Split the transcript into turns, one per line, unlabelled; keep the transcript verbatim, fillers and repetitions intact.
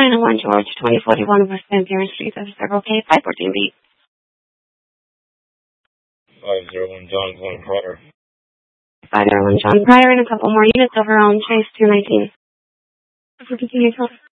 nine oh one George, twenty forty-one West Van Buren Street, that's Circle K, five fourteen B.
five oh one John Glenn Pryor.
five oh one John Pryor, and a couple more units over on Chase two nineteen. For continued help.